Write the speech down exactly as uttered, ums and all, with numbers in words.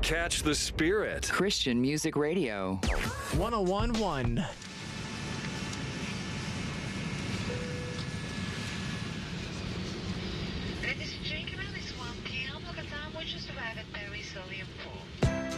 Catch the spirit. Christian Music Radio. one oh one point one